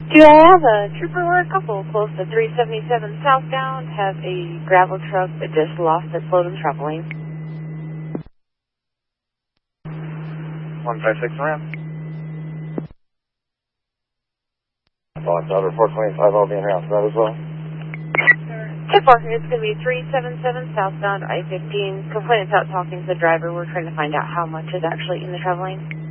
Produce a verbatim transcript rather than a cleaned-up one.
Do I have a trooper or a couple close to three seventy-seven southbound? Have a gravel truck that just lost its load in trouble lane. one five six around. Box out four twenty-five, I'll be in house that as well. ten four, it's going to be three seventy-seven southbound I fifteen. Complainant's out talking to the driver. We're trying to find out how much is actually in the travel lane.